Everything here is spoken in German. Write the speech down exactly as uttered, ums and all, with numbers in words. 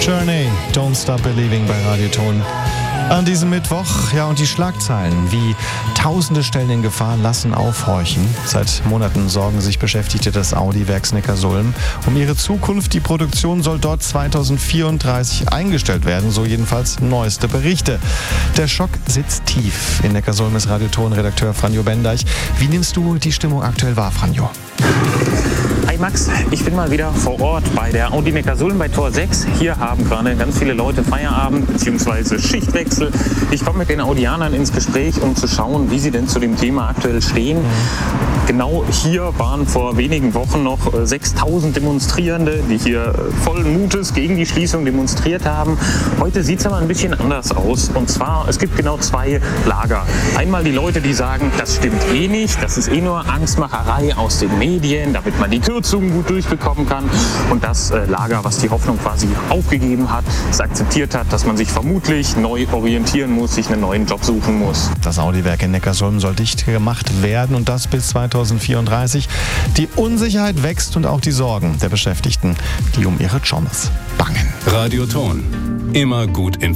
Journey, Don't Stop Believing bei Radioton. An diesem Mittwoch, ja, und die Schlagzeilen wie Tausende stellen in Gefahr lassen aufhorchen. Seit Monaten sorgen sich Beschäftigte des Audi-Werks Neckarsulm um ihre Zukunft. Die Produktion soll dort zweitausendvierunddreißig eingestellt werden, so jedenfalls neueste Berichte. Der Schock sitzt tief. In Neckarsulm ist Radioton-Redakteur Franjo Bendeich. Wie nimmst du die Stimmung aktuell wahr, Franjo? Hi Max, ich bin mal wieder vor Ort bei der Audi Neckarsulm bei Tor sechs. Hier haben gerade ganz viele Leute Feierabend bzw. Schichtwechsel. Ich komme mit den Audianern ins Gespräch, um zu schauen, wie sie denn zu dem Thema aktuell stehen. Genau hier waren vor wenigen Wochen noch sechstausend Demonstrierende, die hier vollen Mutes gegen die Schließung demonstriert haben. Heute sieht es aber ein bisschen anders aus. Und zwar, es gibt genau zwei Lager. Einmal die Leute, die sagen, das stimmt eh nicht, das ist eh nur Angstmacherei aus den Medien, damit man die Kürzungen gut durchbekommen kann. Und das äh, Lager, was die Hoffnung quasi aufgegeben hat, es akzeptiert hat, dass man sich vermutlich neu orientieren muss, sich einen neuen Job suchen muss. Das Audi-Werk in Neckarsulm soll dicht gemacht werden und das bis zweitausendvierunddreißig. Die Unsicherheit wächst und auch die Sorgen der Beschäftigten, die um ihre Jobs bangen. Radioton. Immer gut informiert.